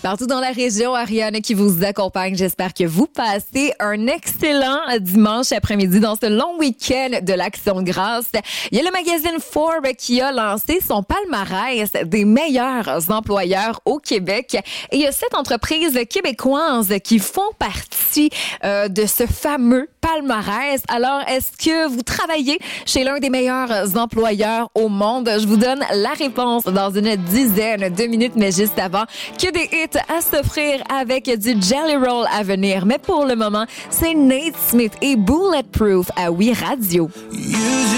Partout dans la région, Ariane qui vous accompagne. J'espère que vous passez un excellent dimanche après-midi dans ce long week-end de l'Action de grâce. Il y a le magazine Forbes qui a lancé son palmarès des meilleurs employeurs au Québec. Et il y a 7 entreprises québécoises qui font partie de ce fameux palmarès. Alors, est-ce que vous travaillez chez l'un des meilleurs employeurs au monde? Je vous donne la réponse dans une dizaine de minutes, mais juste avant, que des hits à s'offrir avec du Jelly Roll à venir. Mais pour le moment, c'est Nate Smith et Bulletproof à Oui Radio.